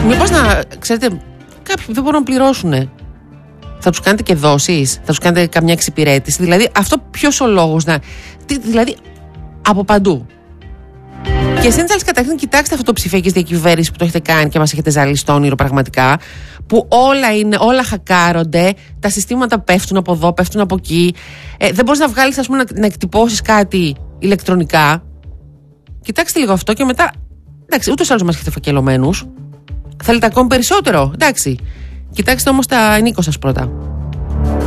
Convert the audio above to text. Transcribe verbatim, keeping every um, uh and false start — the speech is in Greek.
Μήπως να, ξέρετε, κάποιοι δεν μπορούν να πληρώσουν. Θα τους κάνετε και δόσεις, θα τους κάνετε καμιά εξυπηρέτηση. Δηλαδή, αυτό ποιος ο λόγος να. Τι, δηλαδή, από παντού. Και Essentials, καταρχήν, κοιτάξτε αυτό το ψηφιακής διακυβέρνηση που το έχετε κάνει και μας έχετε ζαλίσει στο όνειρο πραγματικά. Που όλα είναι, όλα χακάρονται, τα συστήματα πέφτουν από εδώ, πέφτουν από εκεί. Ε, δεν μπορείς να βγάλεις, ας πούμε, να, να εκτυπώσεις κάτι ηλεκτρονικά. Κοιτάξτε λίγο αυτό και μετά. Εντάξει, ούτως ή άλλως μας έχετε φακελωμένους. Θέλετε ακόμη περισσότερο, εντάξει. Κοιτάξτε όμως τα ενίκο σας πρώτα.